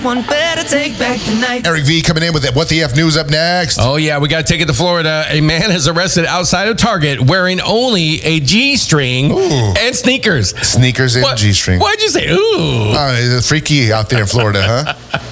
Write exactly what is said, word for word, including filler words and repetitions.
One better take back the night. Eric V coming in with it. What the F news up next? Oh, yeah, we got to take it to Florida. A man is arrested outside of Target wearing only a G-string Ooh. and sneakers. Sneakers and What- G-string. Why'd you say, ooh? Oh, it's freaky out there in Florida, huh?